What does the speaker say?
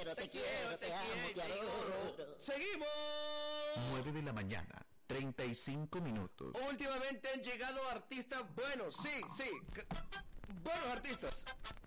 te amo, te adoro. ¡Seguimos! 9 de la mañana, 35 minutos. Últimamente han llegado artistas buenos, sí, buenos artistas.